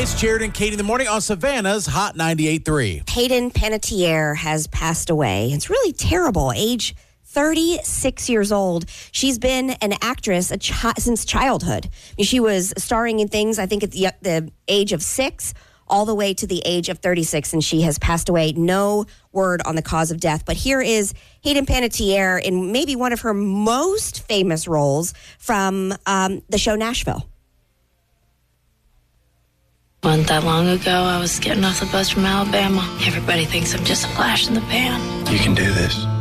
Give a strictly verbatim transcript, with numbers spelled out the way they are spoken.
It's Jared and Katie in the morning on Savannah's Hot ninety-eight point three. Hayden Panettiere has passed away. It's really terrible. Age thirty-six years old. She's been an actress a chi- since childhood. I mean, she was starring in things, I think, at the, the age of six, all the way to the age of thirty-six, and she has passed away. No word on the cause of death. But here is Hayden Panettiere in maybe one of her most famous roles from um, the show Nashville. Wasn't that long ago, I was getting off the bus from Alabama. Everybody thinks I'm just a flash in the pan. You can do this.